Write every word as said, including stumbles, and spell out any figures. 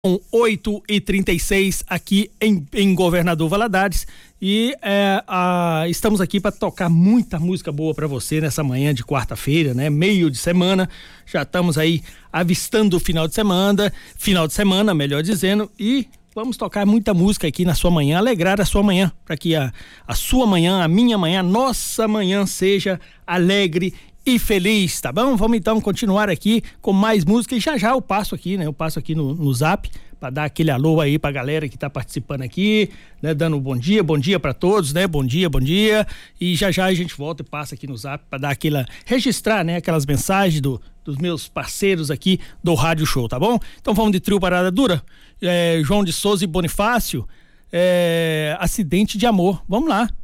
oito e trinta e seis aqui em, em Governador Valadares e é, a, estamos aqui para tocar muita música boa para você nessa manhã de quarta-feira, né? Meio de semana, já estamos aí avistando o final de semana, final de semana, melhor dizendo, e vamos tocar muita música aqui na sua manhã, alegrar a sua manhã, para que a, a sua manhã, a minha manhã, a nossa manhã seja alegre e feliz, tá bom? Vamos então continuar aqui com mais música e já já eu passo aqui, né? Eu passo aqui no, no Zap para dar aquele alô aí pra galera que tá participando aqui, né? Dando um bom dia, bom dia para todos, né? Bom dia, bom dia. E já já a gente volta e passa aqui no Zap para dar aquela, registrar, né? Aquelas mensagens do, dos meus parceiros aqui do Rádio Show, tá bom? Então vamos de trio Parada Dura, é, João de Souza e Bonifácio, é, Acidente de Amor. Vamos lá.